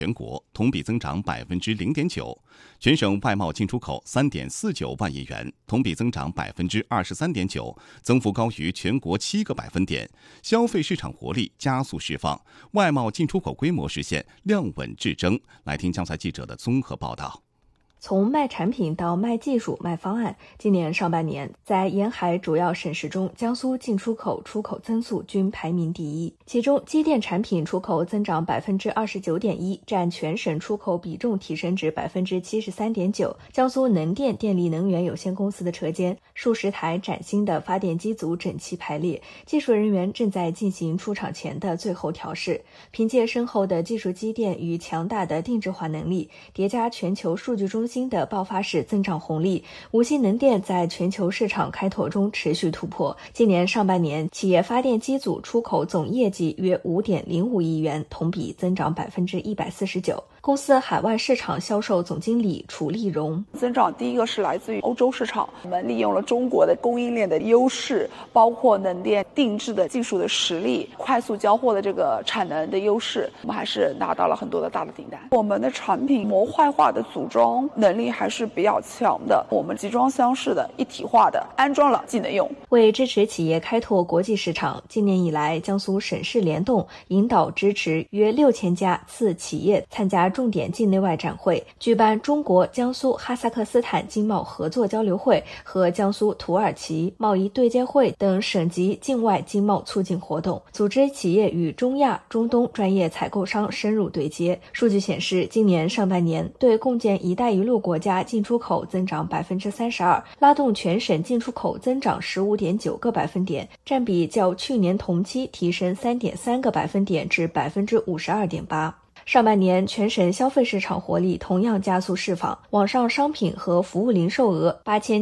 全国同比增长 0.9%， 全省外贸进出口 3.49 万亿元，同比增长 23.9%， 增幅高于全国7个百分点。消费市场活力加速释放，外贸进出口规模实现量稳质增。来听江财记者的综合报道。 从卖产品到卖技术、卖方案，今年上半年，在沿海主要省市中，江苏进出口、出口增速均排名第一。其中，机电产品出口增长 29.1%， 占全省出口比重提升至 73.9%。江苏能电电力能源有限公司的车间，数十台崭新的发电机组整齐排列，技术人员正在进行出厂前的最后调试。凭借深厚的技术积淀与强大的定制化能力，叠加全球数据中心的爆发式增长红利，无锡能电在全球市场开拓中持续突破。今年上半年，企业发电机组出口总业绩约 5.05 亿元，同比增长 149%。公司海外市场销售总经理楚丽蓉： 增长第一个是来自于欧洲市场，我们利用了中国的供应链的优势，包括能电定制的技术的实力，快速交货的这个产能的优势，我们还是拿到了很多的大的订单。我们的产品模块化的组装能力还是比较强的，我们集装箱式的一体化的安装了即能用。 为支持企业开拓国际市场，今年以来，江苏省市联动引导支持约6000家次企业参加重点境内外展会，举办中国江苏哈萨克斯坦经贸合作交流会和江苏土耳其贸易对接会等省级境外经贸促进活动，组织企业与中亚、中东专业采购商深入对接。数据显示，今年上半年对共建“一带一路”国家进出口增长 32%， 拉动全省进出口增长 15.9个百分点，占比较去年同期提升 3.3个百分点至 52.8%。上半年全省消费市场活力同样加速释放，网上商品和服务零售额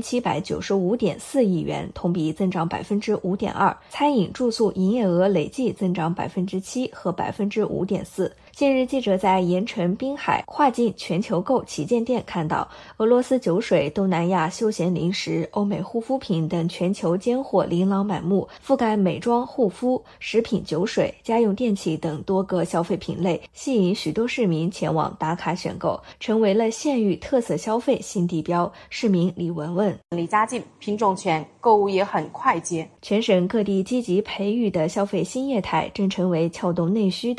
8795.4 亿元，同比增长 5.2%， 餐饮住宿营业额累计增长 7% 和 5.4%。近日，记者在盐城滨海跨境全球购旗舰店看到，俄罗斯酒水、东南亚休闲零食、欧美护肤品等全球尖货琳琅满目，覆盖美妆、护肤、食品、酒水、家用电器等多个消费品类，吸引许多市民前往打卡选购，成为了县域特色消费新地标。市民李文文： 离家近，品种全，购物也很快捷。 全省各地积极培育的消费新业态，正成为撬动内需的